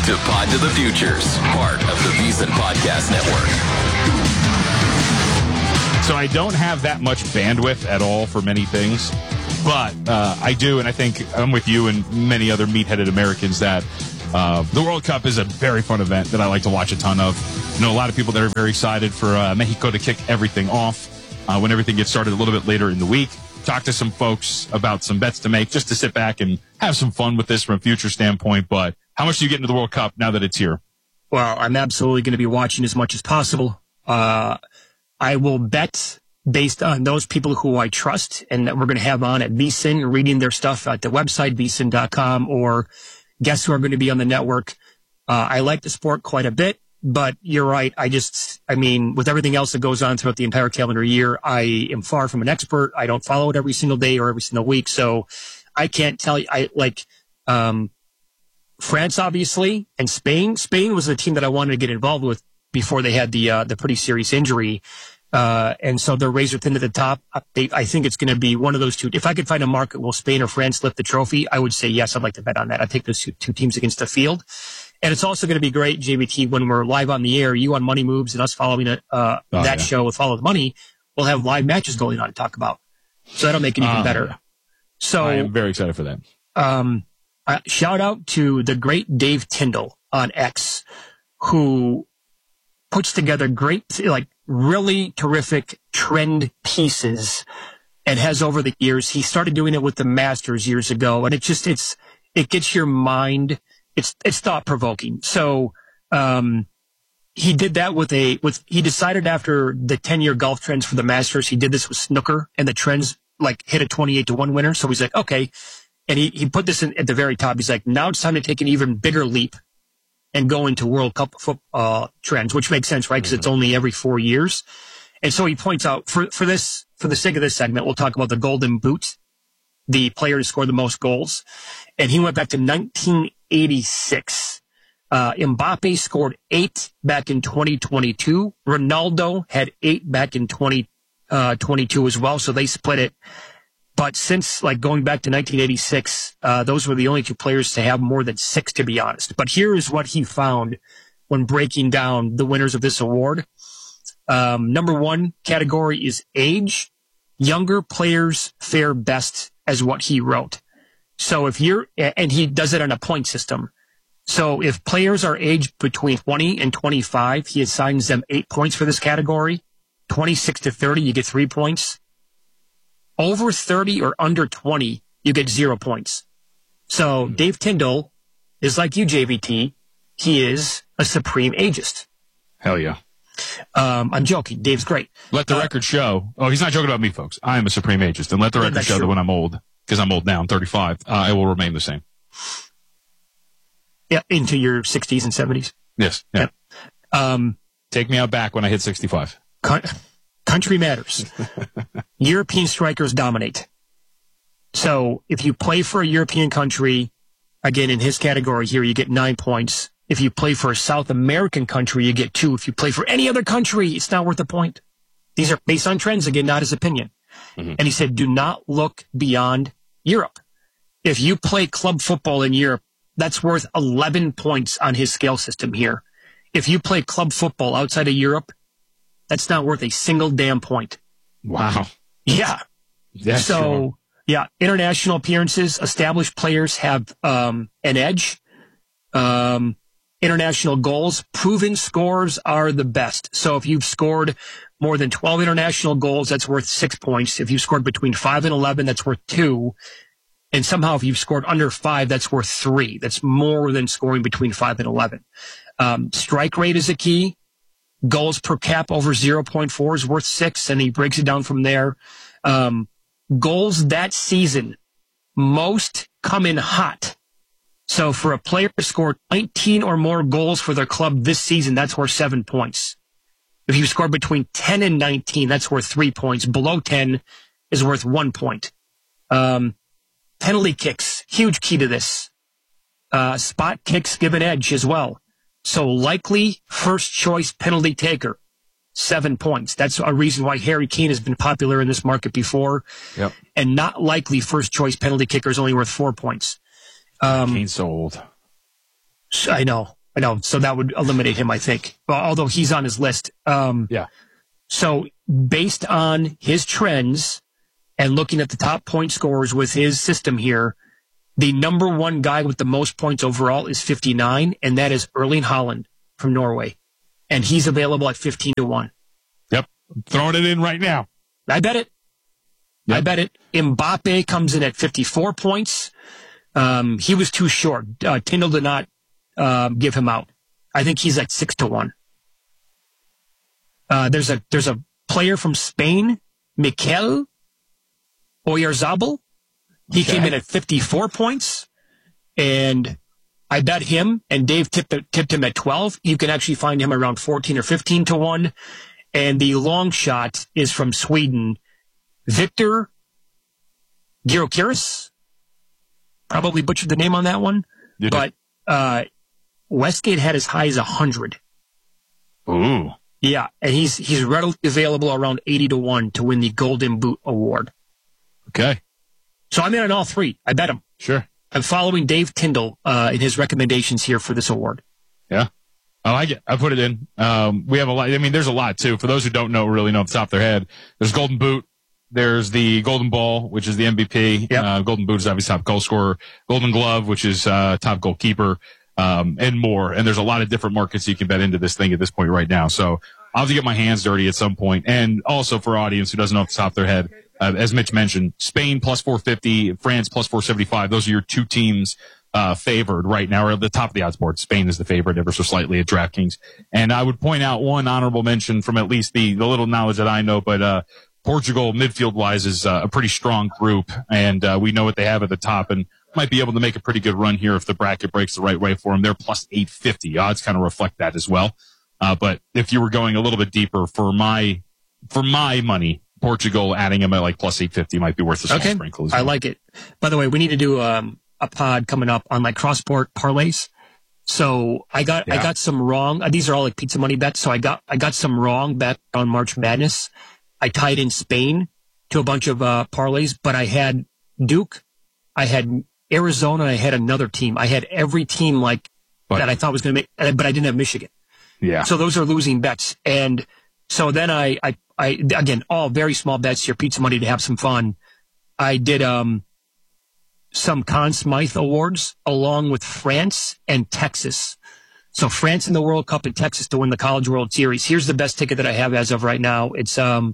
to Pod to the Futures, part of the VSiN Podcast Network. So I don't have that much bandwidth at all for many things, but I do, and I think I'm with you and many other meat-headed Americans that the World Cup is a very fun event that I like to watch a ton of. I know a lot of people that are very excited for Mexico to kick everything off when everything gets started a little bit later in the week. Talk to some folks about some bets to make, just to sit back and have some fun with this from a future standpoint. But how much do you get into the World Cup now that it's here? Well, I'm absolutely going to be watching as much as possible. I will bet based on those people who I trust and that we're going to have on at VSiN, reading their stuff at the website, vsin.com, or guests who are going to be on the network. I like the sport quite a bit, but you're right. I mean, with everything else that goes on throughout the entire calendar year, I am far from an expert. I don't follow it every single day or every single week. So I can't tell you. France, obviously, and Spain. Spain was the team that I wanted to get involved with before they had the pretty serious injury. And so they're razor thin at the top. I think it's going to be one of those two. If I could find a market, will Spain or France lift the trophy? I would say yes. I'd like to bet on that. I take those two teams against the field. And it's also going to be great, JBT, when we're live on the air, you on Money Moves and us following show with Follow the Money, we'll have live matches going on to talk about. So that'll make it even better. Yeah. So I am very excited for that. Shout out to the great Dave Tyndall on X, who puts together great, really terrific trend pieces and has over the years. He started doing it with the Masters years ago, and it gets your mind. It's thought provoking. So, he did that he decided after the 10-year golf trends for the Masters, he did this with snooker, and the trends hit a 28-1 winner. So he's like, okay. And he put this at the very top. He's like, now it's time to take an even bigger leap and go into World Cup trends, which makes sense, right? Because it's only every 4 years. And so he points out, for the sake of this segment, we'll talk about the Golden Boot, the player to score the most goals. And he went back to 1986. Mbappe scored 8 back in 2022. Ronaldo had 8 back in 2022 as well. So they split it. But since going back to 1986, those were the only two players to have more than 6, to be honest. But here is what he found when breaking down the winners of this award. Number 1 category is age. Younger players fare best, as what he wrote. So and he does it on a point system. So if players are aged between 20 and 25, he assigns them 8 points for this category. 26 to 30, you get 3 points. Over 30 or under 20, you get 0 points. So Dave Tyndall is like you, JVT. He is a supreme ageist. Hell yeah. I'm joking. Dave's great. Let the record show. Oh, he's not joking about me, folks. I am a supreme ageist. And let the record show that when I'm old, because I'm old now, I'm 35, I will remain the same. Yeah, into your 60s and 70s. Yes. Yeah. Yep. Take me out back when I hit 65. Country matters. European strikers dominate. So if you play for a European country, again, in his category here, you get 9 points. If you play for a South American country, you get 2. If you play for any other country, it's not worth a point. These are based on trends, again, not his opinion. Mm-hmm. And he said, do not look beyond Europe. If you play club football in Europe, that's worth 11 points on his scale system here. If you play club football outside of Europe, that's not worth a single damn point. Wow. Yeah. That's true. Yeah, international appearances, established players have an edge. International goals, proven scores are the best. So if you've scored more than 12 international goals, that's worth 6 points. If you've scored between 5 and 11, that's worth 2. And somehow if you've scored under 5, that's worth 3. That's more than scoring between 5 and 11. Strike rate is a key. Goals per cap over 0.4 is worth 6, and he breaks it down from there. Goals that season, most come in hot. So for a player to score 19 or more goals for their club this season, that's worth 7 points. If you score between 10 and 19, that's worth 3 points. Below 10 is worth 1 point. Penalty kicks, huge key to this. Spot kicks give an edge as well. So likely first choice penalty taker, 7 points. That's a reason why Harry Kane has been popular in this market before. Yep. And not likely first choice penalty kicker is only worth 4 points. Kane's so old. I know. I know. So that would eliminate him, I think. Well, although he's on his list. Yeah. So based on his trends and looking at the top point scorers with his system here, the number one guy with the most points overall is 59, and that is Erling Haaland from Norway. And he's available at 15-1. Yep. Throwing it in right now. I bet it. Yep. I bet it. Mbappe comes in at 54 points. He was too short. Tyndall did not give him out. I think he's at 6-1. There's a player from Spain, Mikel Oyarzabal. He came in at 54 points, and I bet him, and Dave tipped him at 12. You can actually find him around 14 or 15-1. And the long shot is from Sweden, Victor Gyökeres. Probably butchered the name on that one. But Westgate had as high as 100. Ooh. Yeah, and he's readily available around 80-1 to win the Golden Boot Award. Okay. So I'm in on all three. I bet him. Sure. I'm following Dave Tyndall in his recommendations here for this award. Yeah. I like it. I put it in. We have a lot. I mean, there's a lot, too. For those who don't really know off the top of their head, there's Golden Boot. There's the Golden Ball, which is the MVP. Yep. Golden Boot is obviously top goal scorer. Golden Glove, which is top goalkeeper, and more. And there's a lot of different markets you can bet into this thing at this point right now. So I'll have to get my hands dirty at some point. And also for audience who doesn't know off the top of their head, as Mitch mentioned, Spain plus 450, France plus 475. Those are your two teams favored right now, or at the top of the odds board. Spain is the favorite ever so slightly at DraftKings. And I would point out one honorable mention from at least the little knowledge that I know, but Portugal, midfield-wise, is a pretty strong group, and we know what they have at the top, and might be able to make a pretty good run here if the bracket breaks the right way for them. They're plus 850. Odds kind of reflect that as well. But if you were going a little bit deeper for my money, Portugal adding them at like plus 850 might be worth a small sprinkle as well. I like it. By the way, we need to do a pod coming up on like cross-sport parlays. So I got some wrong. These are all like pizza money bets. So I got some wrong bet on March Madness. I tied in Spain to a bunch of parlays, but I had Duke, I had Arizona, and I had another team. I had every team that I thought was going to make, but I didn't have Michigan. Yeah. So those are losing bets. And so then I again, all very small bets here, pizza money to have some fun. I did some Conn Smythe awards along with France and Texas. So France in the World Cup and Texas to win the College World Series. Here's the best ticket that I have as of right now. It's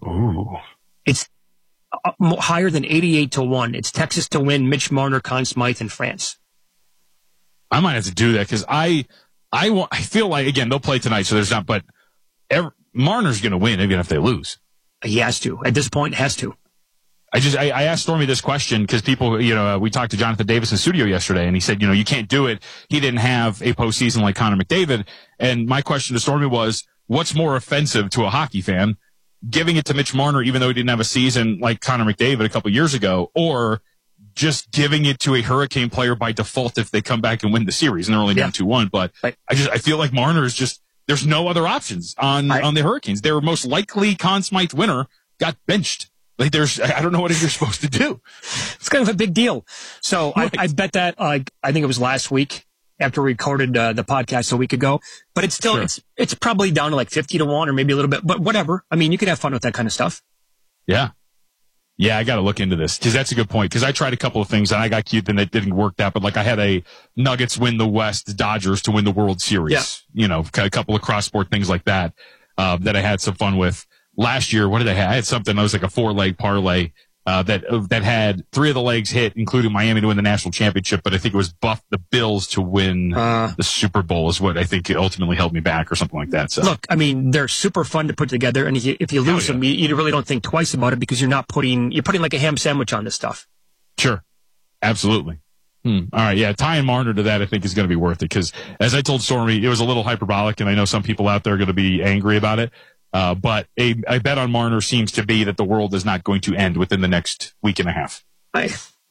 higher than 88-1. It's Texas to win, Mitch Marner, Conn Smythe, and France. I might have to do that because I feel like, again, they'll play tonight, so there's not, but Marner's going to win even if they lose. He has to. At this point, has to. I asked Stormy this question because people, we talked to Jonathan Davis in studio yesterday, and he said, you can't do it. He didn't have a postseason like Connor McDavid. And my question to Stormy was, what's more offensive to a hockey fan? Giving it to Mitch Marner, even though he didn't have a season like Connor McDavid a couple years ago, or just giving it to a Hurricane player by default if they come back and win the series, and they're only down 2-1. But right. I feel like Marner is just, there's no other options on the Hurricanes. Their most likely Conn Smythe winner got benched. I don't know what you're supposed to do. It's kind of a big deal. So right. I bet that, I think it was last week after we recorded the podcast a week ago, but it's still, it's probably down to like 50-1 or maybe a little bit, but whatever. I mean, you can have fun with that kind of stuff. Yeah. Yeah, I got to look into this because that's a good point. Because I tried a couple of things and I got cute and it didn't work out. But like I had a Nuggets win the West, the Dodgers to win the World Series. Yeah. A couple of cross sport things like that that I had some fun with. Last year, what did I have? I had something that was like a 4-leg parlay that had 3 of the legs hit, including Miami to win the national championship. But I think it was the Bills to win the Super Bowl is what I think ultimately held me back or something like that. So look, I mean, they're super fun to put together, and if you lose them, you really don't think twice about it because you're putting like a ham sandwich on this stuff. Sure, absolutely. All right, yeah, tying Marner to that I think is going to be worth it because as I told Stormy, it was a little hyperbolic, and I know some people out there are going to be angry about it. But a bet on Marner seems to be that the world is not going to end within the next week and a half. Wow.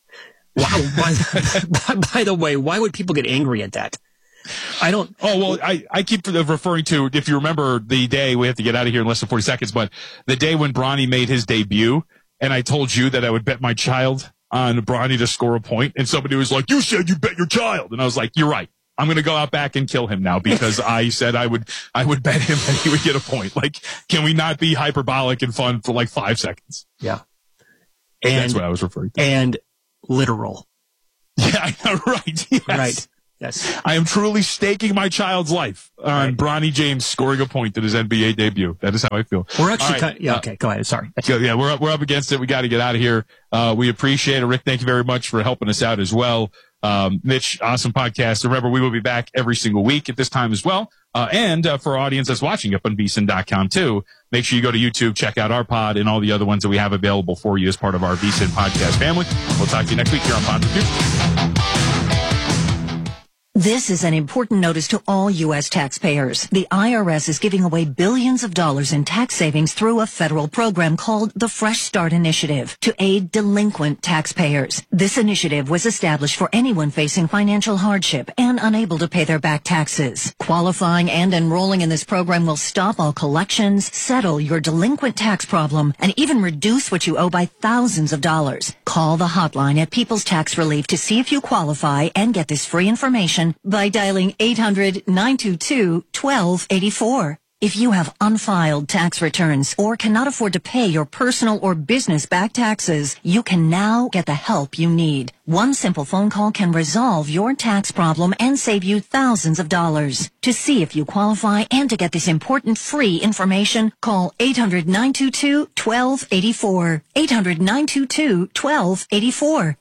By the way, why would people get angry at that? I don't. Oh, well, I keep referring to, if you remember the day, we have to get out of here in less than 40 seconds, but the day when Bronny made his debut, and I told you that I would bet my child on Bronny to score a point, and somebody was like, you said you bet your child. And I was like, you're right. I'm going to go out back and kill him now because I said I would bet him that he would get a point. Like, can we not be hyperbolic and fun for like 5 seconds? Yeah. And that's what I was referring to. And literal. Yeah, I know, right. Yes. Right. Yes. I am truly staking my child's life on Bronny James scoring a point in his NBA debut. That is how I feel. We're actually okay, go ahead. Sorry. Yeah, we're up against it. We got to get out of here. We appreciate it. Rick, thank you very much for helping us out as well. Mitch, awesome podcast. Remember, we will be back every single week at this time as well. And for our audience that's watching up on VSiN.com too, make sure you go to YouTube, check out our pod and all the other ones that we have available for you as part of our VSiN podcast family. We'll talk to you next week here on Pod Review. This is an important notice to all U.S. taxpayers. The IRS is giving away billions of dollars in tax savings through a federal program called the Fresh Start Initiative to aid delinquent taxpayers. This initiative was established for anyone facing financial hardship and unable to pay their back taxes. Qualifying and enrolling in this program will stop all collections, settle your delinquent tax problem, and even reduce what you owe by thousands of dollars. Call the hotline at People's Tax Relief to see if you qualify and get this free information by dialing 800-922-1284. If you have unfiled tax returns or cannot afford to pay your personal or business back taxes, you can now get the help you need. One simple phone call can resolve your tax problem and save you thousands of dollars. To see if you qualify and to get this important free information, call 800-922-1284. 800-922-1284.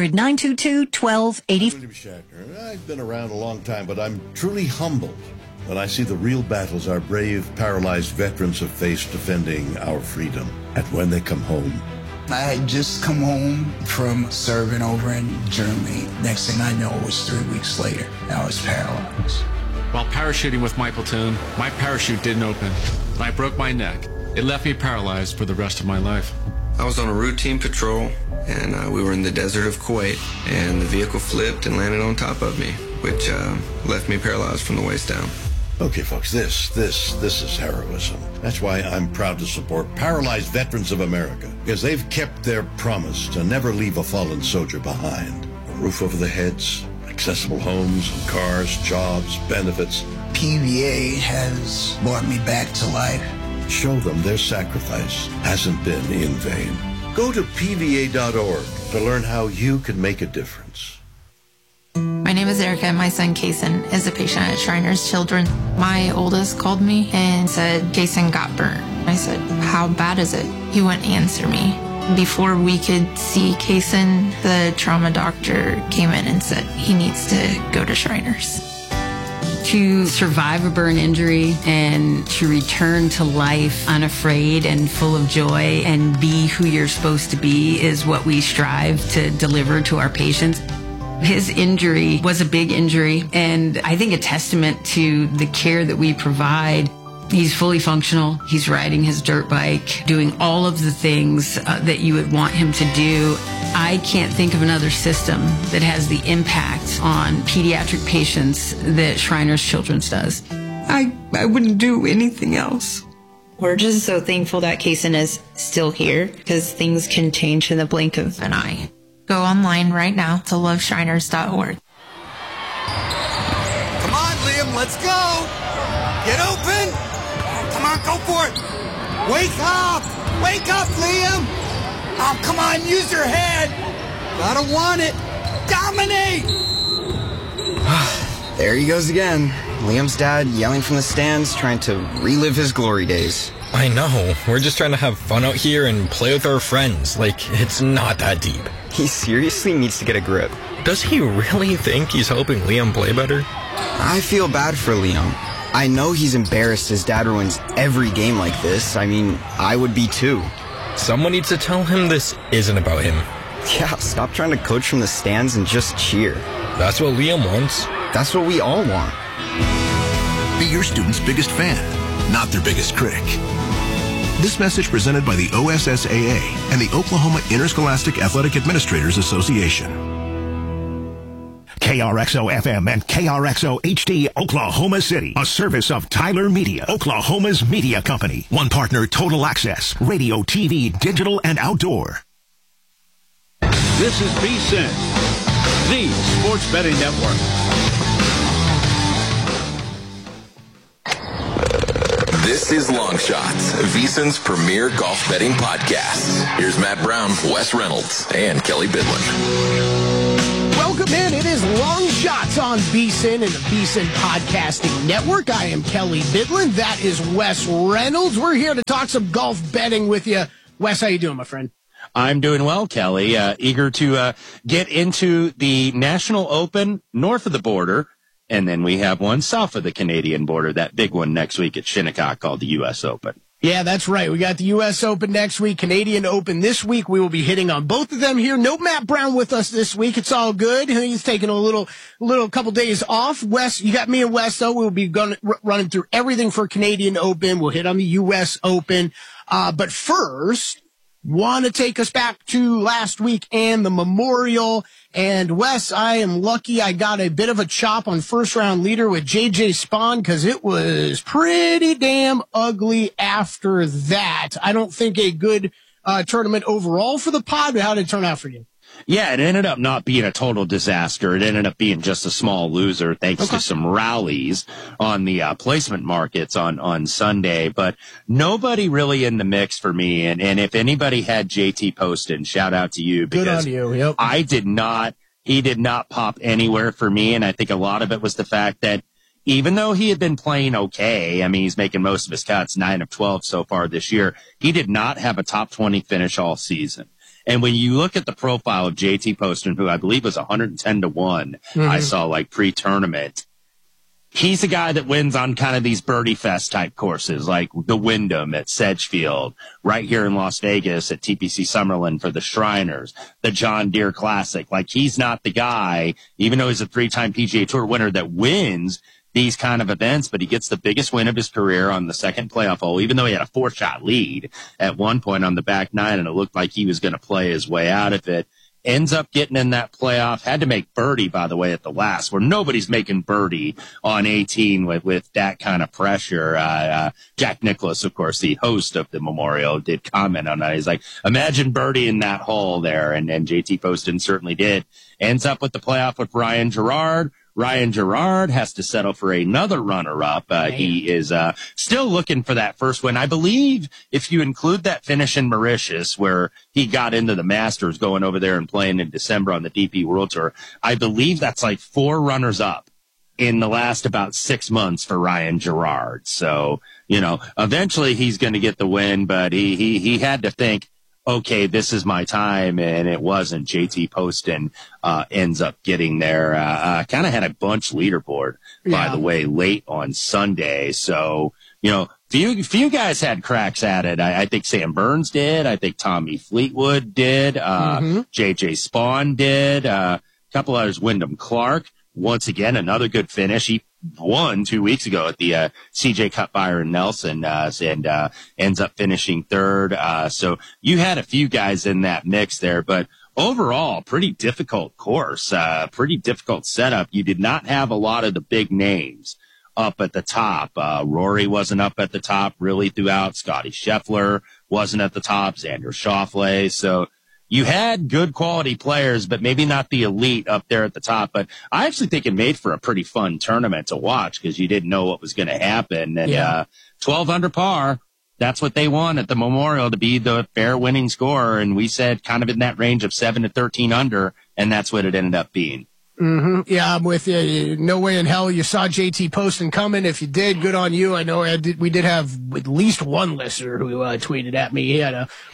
800-922-1284. I've been around a long time, but I'm truly humbled when I see the real battles our brave, paralyzed veterans have faced defending our freedom. And when they come home, I had just come home from serving over in Germany. Next thing I know, it was 3 weeks later. I was paralyzed. While parachuting with my platoon, my parachute didn't open. I broke my neck. It left me paralyzed for the rest of my life. I was on a routine patrol, and we were in the desert of Kuwait, and the vehicle flipped and landed on top of me, which left me paralyzed from the waist down. Okay, folks, this is heroism. That's why I'm proud to support Paralyzed Veterans of America, because they've kept their promise to never leave a fallen soldier behind. A roof over their heads, accessible homes and cars, jobs, benefits. PVA has brought me back to life. Show them their sacrifice hasn't been in vain. Go to PVA.org to learn how you can make a difference. My name is Erica, and my son, Kason, is a patient at Shriners Children. My oldest called me and said, Kason got burnt. I said, how bad is it? He wouldn't answer me. Before we could see Kason, the trauma doctor came in and said he needs to go to Shriners. To survive a burn injury and to return to life unafraid and full of joy and be who you're supposed to be is what we strive to deliver to our patients. His injury was a big injury, and I think a testament to the care that we provide. He's fully functional. He's riding his dirt bike, doing all of the things that you would want him to do. I can't think of another system that has the impact on pediatric patients that Shriners Children's does. I wouldn't do anything else. We're just so thankful that Kason is still here, because things can change in the blink of an eye. Go online right now to loveshriners.org. Come on, Liam, let's go. Get open. Come on, go for it. Wake up. Wake up, Liam. Oh, come on, use your head. Gotta want it. Dominate. There he goes again. Liam's dad yelling from the stands, trying to relive his glory days. I know. We're just trying to have fun out here and play with our friends. Like, it's not that deep. He seriously needs to get a grip. Does he really think he's helping Liam play better? I feel bad for Liam. I know he's embarrassed his dad ruins every game like this. I mean, I would be too. Someone needs to tell him this isn't about him. Yeah, stop trying to coach from the stands and just cheer. That's what Liam wants. That's what we all want. Be your student's biggest fan, not their biggest critic. This message presented by the OSSAA and the Oklahoma Interscholastic Athletic Administrators Association. KRXO-FM and KRXO-HD Oklahoma City, a service of Tyler Media, Oklahoma's media company. One partner, Total Access, radio, TV, digital, and outdoor. This is VSiN, the sports betting network. This is Long Shots, VSiN's premier golf betting podcast. Here's Matt Brown, Wes Reynolds, and Kelly Bidlin. Welcome in. It is Long Shots on VSiN and the VSiN Podcasting Network. I am Kelly Bidlin. That is Wes Reynolds. We're here to talk some golf betting with you. Wes, how you doing, my friend? I'm doing well, Kelly. Eager to get into the National Open north of the border. And then we have one south of the Canadian border, that big one next week at Shinnecock called the U.S. Open. Yeah, that's right. We got the U.S. Open next week, Canadian Open this week. We will be hitting on both of them here. No Matt Brown with us this week. It's all good. He's taking a couple days off. Wes, you got me and Wes, though. We'll be running through everything for Canadian Open. We'll hit on the U.S. Open. But first, want to take us back to last week and the Memorial. And Wes, I am lucky I got a bit of a chop on first round leader with JJ Spaun because it was pretty damn ugly after that. I don't think a good tournament overall for the pod, but how did it turn out for you? Yeah, it ended up not being a total disaster. It ended up being just a small loser thanks to some rallies on the placement markets on Sunday. But nobody really in the mix for me. And if anybody had JT Poston, shout out to you. Because good on you. Yep. He did not pop anywhere for me. And I think a lot of it was the fact that even though he had been playing okay, I mean, he's making most of his cuts, 9 of 12 so far this year, he did not have a top 20 finish all season. And when you look at the profile of JT Poston, who I believe was 110 to 1, I saw like pre-tournament, he's a guy that wins on kind of these birdie fest type courses, like the Wyndham at Sedgefield, right here in Las Vegas at TPC Summerlin for the Shriners, the John Deere Classic. Like, he's not the guy, even though he's a 3-time PGA Tour winner, that wins these kind of events, but he gets the biggest win of his career on the second playoff hole, even though he had a 4-shot lead at one point on the back nine, and it looked like he was going to play his way out of it. Ends up getting in that playoff, had to make birdie, by the way, at the last, where nobody's making birdie on 18 with that kind of pressure. Jack Nicklaus, of course, the host of the Memorial, did comment on that. He's like, imagine birdie in that hole there, and JT Poston certainly did. Ends up with the playoff with Ryan Gerard. Ryan Gerard has to settle for another runner-up. He is still looking for that first win. I believe if you include that finish in Mauritius where he got into the Masters going over there and playing in December on the DP World Tour, I believe that's like 4 runners-up in the last about 6 months for Ryan Gerard. So, eventually he's going to get the win, but he had to think, okay, this is my time, and it wasn't. JT Poston ends up getting there. Kind of had a bunch leaderboard, by the way, late on Sunday. So, few guys had cracks at it. I think Sam Burns did. I think Tommy Fleetwood did. JJ Spaun did. A couple others. Wyndham Clark, once again, another good finish. He won 2 weeks ago at the CJ Cup, Byron Nelson, and ends up finishing third. So you had a few guys in that mix there, but overall, pretty difficult course, pretty difficult setup. You did not have a lot of the big names up at the top. Rory wasn't up at the top really throughout. Scotty Scheffler wasn't at the top. Xander Schauffele. So you had good quality players, but maybe not the elite up there at the top. But I actually think it made for a pretty fun tournament to watch because you didn't know what was going to happen. And 12 under par, that's what they want at the Memorial, to be the fair winning score. And we said kind of in that range of 7 to 13 under, and that's what it ended up being. Yeah, I'm with you. No way in hell you saw JT Poston coming. If you did, good on you. I know we did have at least one listener who tweeted at me. He had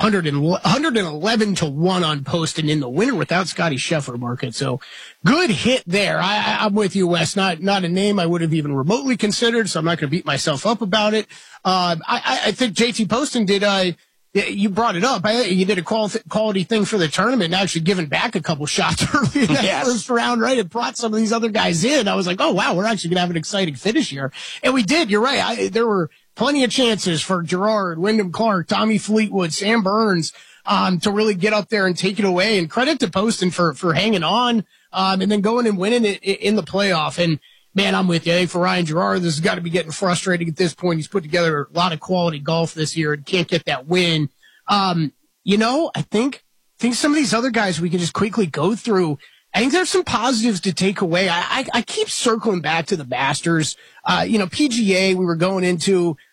111 to 1 on Poston in the winner without Scotty Scheffler market. So good hit there. I'm with you, Wes. Not a name I would have even remotely considered, so I'm not going to beat myself up about it. I think JT Poston did you brought it up. You did a quality thing for the tournament and actually giving back a couple shots early in that first round, right? It brought some of these other guys in. I was like, oh, wow, we're actually going to have an exciting finish here. And we did. You're right. There were plenty of chances for Gerard, Wyndham Clark, Tommy Fleetwood, Sam Burns to really get up there and take it away. And credit to Poston for hanging on and then going and winning it in the playoff. And, man, I'm with you. Hey, for Ryan Gerard, this has got to be getting frustrating at this point. He's put together a lot of quality golf this year and can't get that win. I think some of these other guys we can just quickly go through. I think there's some positives to take away. I keep circling back to the Masters. PGA, we were going into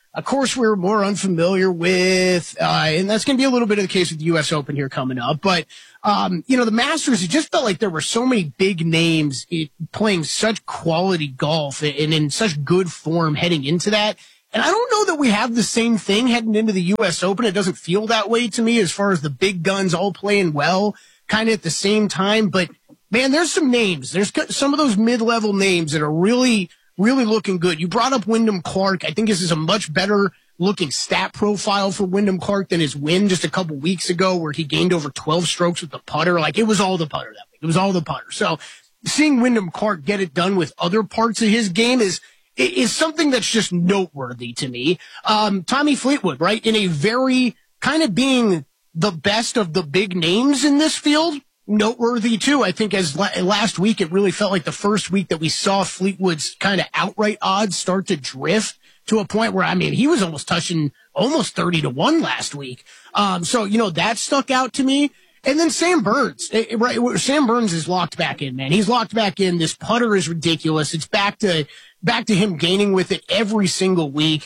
a course we're more unfamiliar with, and that's going to be a little bit of the case with the U.S. Open here coming up. But, the Masters, it just felt like there were so many big names playing such quality golf and in such good form heading into that. And I don't know that we have the same thing heading into the U.S. Open. It doesn't feel that way to me as far as the big guns all playing well kind of at the same time. But, man, there's some names. There's some of those mid-level names that are really looking good. You brought up Wyndham Clark. I think this is a much better looking stat profile for Wyndham Clark than his win just a couple weeks ago where he gained over 12 strokes with the putter. Like, it was all the putter that week. It was all the putter. So seeing Wyndham Clark get it done with other parts of his game is something that's just noteworthy to me. Tommy Fleetwood, right? In a very kind of being the best of the big names in this field, noteworthy too. I think as last week, it really felt like the first week that we saw Fleetwood's kind of outright odds start to drift to a point where, he was almost touching almost 30-1 last week. So, that stuck out to me. And then Sam Burns, right? Sam Burns is locked back in, man. He's locked back in. This putter is ridiculous. It's back to him gaining with it every single week.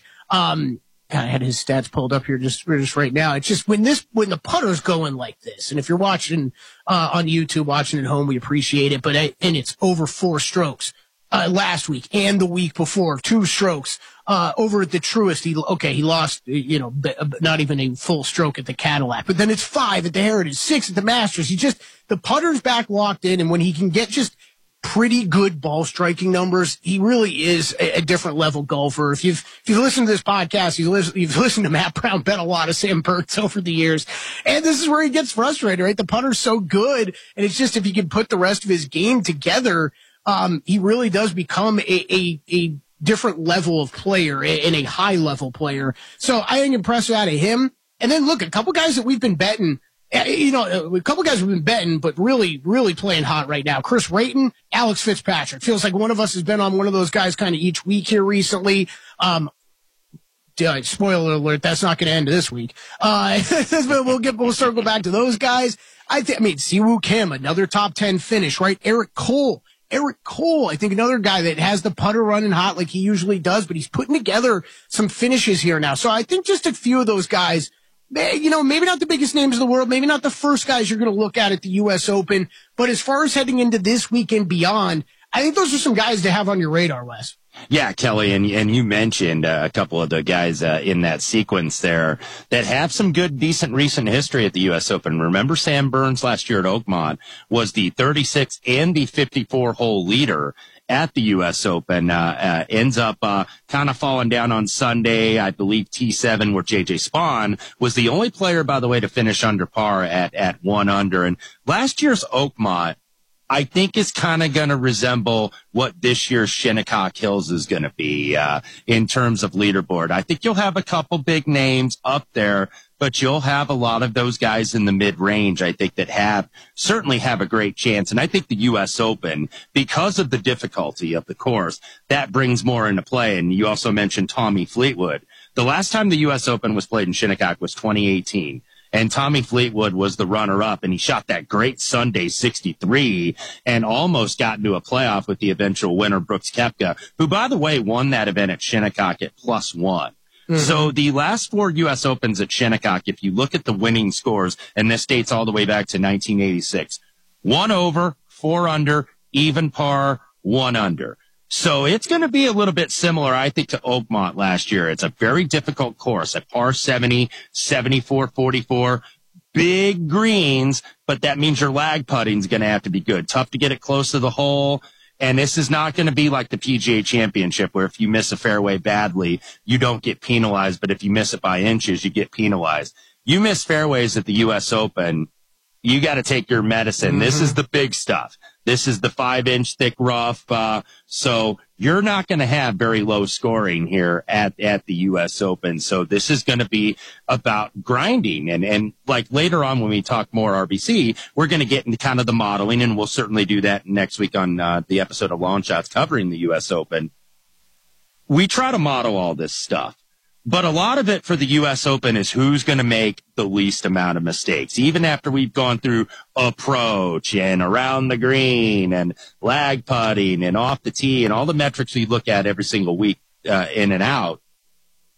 I had his stats pulled up here just right now. It's just when the putter's going like this, and if you're watching on YouTube, watching at home, we appreciate it. But and it's over 4 strokes last week and the week before, 2 strokes over at the Truist. He lost not even a full stroke at the Cadillac, but then it's 5 at the Heritage, 6 at the Masters. The putter's back locked in, and when he can get just pretty good ball striking numbers, he really is a different level golfer. If you've listened to this podcast, you've listened to Matt Brown bet a lot of Sam Burns over the years, and this is where he gets frustrated, right? The putter's so good, and it's just if he can put the rest of his game together, he really does become a different level of player and a high level player. So I think impressive out of him. And then look, a couple guys that we've been betting. A couple guys have been betting, but really, really playing hot right now. Chris Rayton, Alex Fitzpatrick. Feels like one of us has been on one of those guys kind of each week here recently. Spoiler alert, that's not going to end this week. We'll circle back to those guys. Siwoo Kim, another top 10 finish, right? Eric Cole, I think another guy that has the putter running hot like he usually does, but he's putting together some finishes here now. So I think just a few of those guys, maybe not the biggest names in the world, maybe not the first guys you're going to look at the U.S. Open, but as far as heading into this weekend beyond, I think those are some guys to have on your radar, Wes. Yeah, Kelly, and you mentioned a couple of the guys in that sequence there that have some good, decent recent history at the U.S. Open. Remember Sam Burns last year at Oakmont was the 36 and the 54-hole leader at the U.S. Open, ends up kind of falling down on Sunday. I believe T7, where J.J. Spawn was the only player, by the way, to finish under par at 1 under. And last year's Oakmont, I think, is kind of going to resemble what this year's Shinnecock Hills is going to be in terms of leaderboard. I think you'll have a couple big names up there, but you'll have a lot of those guys in the mid-range, I think, that certainly have a great chance. And I think the U.S. Open, because of the difficulty of the course, that brings more into play. And you also mentioned Tommy Fleetwood. The last time the U.S. Open was played in Shinnecock was 2018. And Tommy Fleetwood was the runner-up, and he shot that great Sunday 63 and almost got into a playoff with the eventual winner, Brooks Koepka, who, by the way, won that event at Shinnecock at +1. Mm-hmm. So the last 4 U.S. Opens at Shinnecock, if you look at the winning scores, and this dates all the way back to 1986, 1 over, 4 under, even par, 1 under. So it's going to be a little bit similar, I think, to Oakmont last year. It's a very difficult course at par 70, 74, 44, big greens, but that means your lag putting is going to have to be good. Tough to get it close to the hole. And this is not going to be like the PGA Championship where if you miss a fairway badly, you don't get penalized. But if you miss it by inches, you get penalized. You miss fairways at the U.S. Open, you got to take your medicine. Mm-hmm. This is the big stuff. This is the 5-inch thick rough. So you're not going to have very low scoring here at the U.S. Open. So this is going to be about grinding. And like later on when we talk more RBC, we're going to get into kind of the modeling, and we'll certainly do that next week on the episode of Long Shots covering the U.S. Open. We try to model all this stuff. But a lot of it for the U.S. Open is who's going to make the least amount of mistakes. Even after we've gone through approach and around the green and lag putting and off the tee and all the metrics we look at every single week in and out,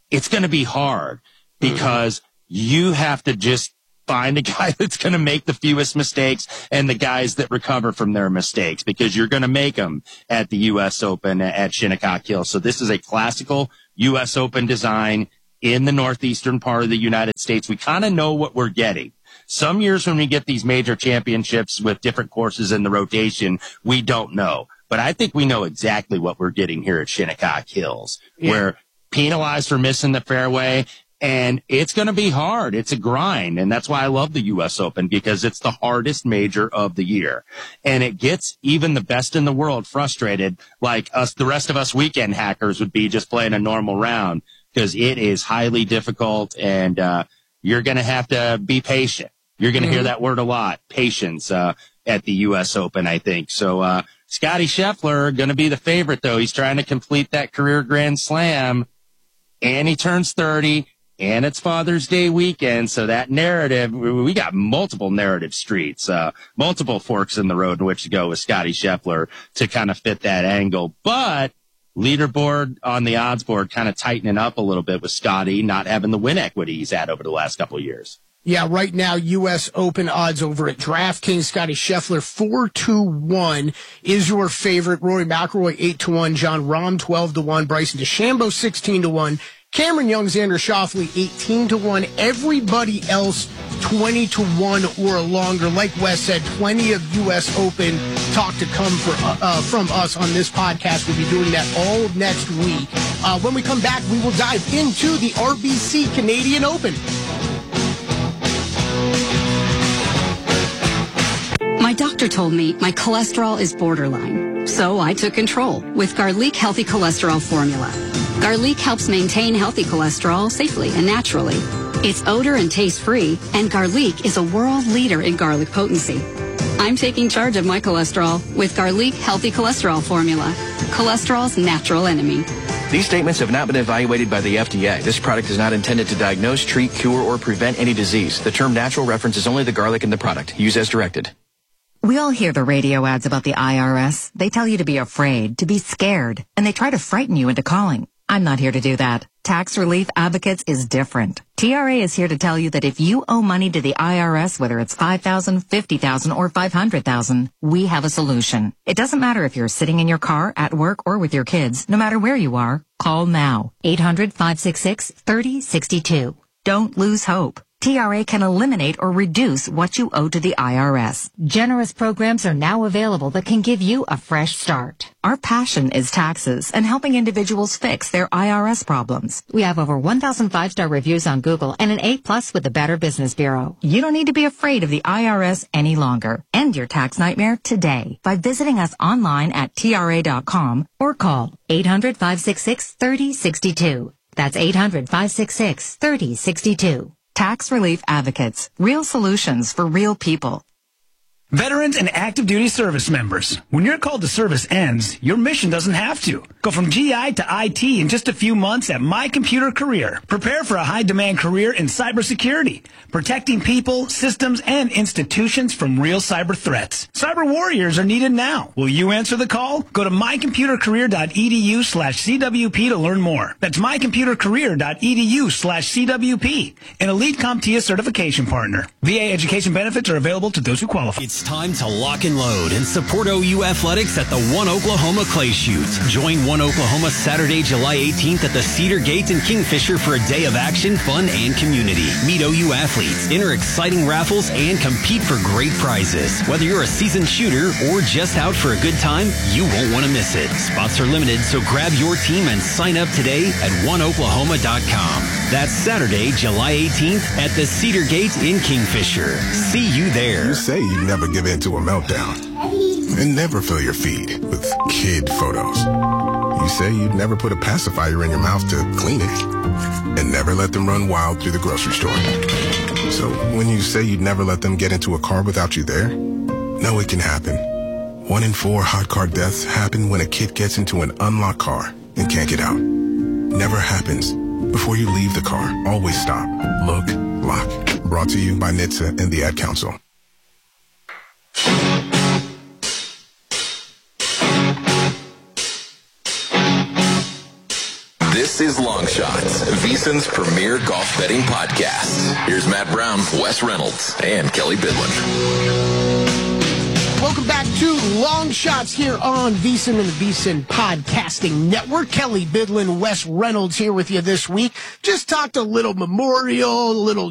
it's going to be hard because you have to just find a guy that's going to make the fewest mistakes and the guys that recover from their mistakes, because you're going to make them at the U.S. Open at Shinnecock Hills. So this is a classical U.S. Open design in the northeastern part of the United States. We kind of know what we're getting. Some years when we get these major championships with different courses in the rotation, we don't know. But I think we know exactly what we're getting here at Shinnecock Hills. We're penalized for missing the fairway. And it's going to be hard. It's a grind. And that's why I love the U.S. Open, because it's the hardest major of the year. And it gets even the best in the world frustrated, like us, the rest of us weekend hackers would be just playing a normal round, because it is highly difficult. And you're going to have to be patient. You're going to hear that word a lot, patience, at the U.S. Open, I think. So Scottie Scheffler going to be the favorite, though. He's trying to complete that career Grand Slam, and he turns 30. And it's Father's Day weekend, so that narrative, we got multiple narrative streets, multiple forks in the road in which to go with Scottie Scheffler to kind of fit that angle. But leaderboard on the odds board kind of tightening up a little bit with Scottie not having the win equity he's had over the last couple of years. Yeah, right now, U.S. Open odds over at DraftKings. Scottie Scheffler, 4-1 is your favorite. Rory McIlroy, 8-1. Jon Rahm, 12-1. Bryson DeChambeau, 16-1. Cameron Young, Xander Schauffele, 18-1. Everybody else, 20-1 or longer. Like Wes said, plenty of U.S. Open talk to come from us on this podcast. We'll be doing that all next week. When we come back, we will dive into the RBC Canadian Open. My doctor told me my cholesterol is borderline, so I took control with Garlic Healthy Cholesterol Formula. Garlic helps maintain healthy cholesterol safely and naturally. It's odor and taste-free, and Garlic is a world leader in garlic potency. I'm taking charge of my cholesterol with Garlic Healthy Cholesterol Formula, cholesterol's natural enemy. These statements have not been evaluated by the FDA. This product is not intended to diagnose, treat, cure, or prevent any disease. The term natural references only the garlic in the product. Use as directed. We all hear the radio ads about the IRS. They tell you to be afraid, to be scared, and they try to frighten you into calling. I'm not here to do that. Tax Relief Advocates is different. TRA is here to tell you that if you owe money to the IRS, whether it's $5,000, $50,000, or $500,000, we have a solution. It doesn't matter if you're sitting in your car, at work, or with your kids. No matter where you are, call now. 800-566-3062. Don't lose hope. TRA can eliminate or reduce what you owe to the IRS. Generous programs are now available that can give you a fresh start. Our passion is taxes and helping individuals fix their IRS problems. We have over 1,000 5-star reviews on Google and an A+ with the Better Business Bureau. You don't need to be afraid of the IRS any longer. End your tax nightmare today by visiting us online at TRA.com or call 800-566-3062. That's 800-566-3062. Tax Relief Advocates. Real solutions for real people. Veterans and active duty service members, when your call to service ends, your mission doesn't have to. Go from GI to IT in just a few months at My Computer Career. Prepare for a high-demand career in cybersecurity, protecting people, systems, and institutions from real cyber threats. Cyber warriors are needed now. Will you answer the call? Go to mycomputercareer.edu/CWP to learn more. That's mycomputercareer.edu/CWP, an Elite CompTIA certification partner. VA education benefits are available to those who qualify. It's time to lock and load and support OU Athletics at the One Oklahoma Clay Shoot. Join One Oklahoma Saturday, July 18th at the Cedar Gate in Kingfisher for a day of action, fun, and community. Meet OU athletes, enter exciting raffles, and compete for great prizes. Whether you're a seasoned shooter or just out for a good time, you won't want to miss it. Spots are limited, so grab your team and sign up today at oneoklahoma.com. That's Saturday, July 18th at the Cedar Gate in Kingfisher. See you there. You say you never give in to a meltdown and never fill your feed with kid photos. You say you'd never put a pacifier in your mouth to clean it and never let them run wild through the grocery store. So when you say you'd never let them get into a car without you there, no, it can happen. 1 in 4 hot car deaths happen when a kid gets into an unlocked car and can't get out. Never happens. Before you leave the car, always stop, look, lock. Brought to you by NHTSA and the Ad Council. This is Long Shots, VSiN's premier golf betting podcast. Here's Matt Brown, Wes Reynolds, and Kelly Bidlin. Welcome back to Long Shots here on VSiN and the VSiN Podcasting Network. Kelly Bidlin, Wes Reynolds here with you this week. Just talked a little Memorial, a little